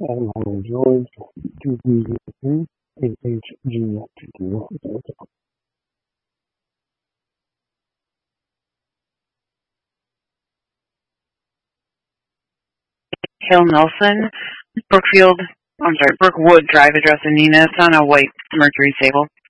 and I enjoyed to be with you. AHG. Hill Nelson, Brookwood Drive address in Nina. It's on a white Mercury Sable.